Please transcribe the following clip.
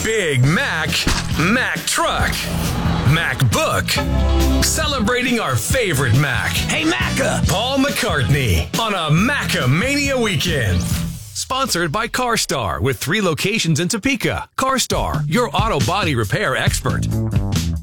Big Mac, Mac Truck, MacBook. Celebrating our favorite Mac. Hey, Macca! Paul McCartney on a Macamania weekend. Sponsored by CarStar with 3 locations in Topeka. CarStar, your auto body repair expert.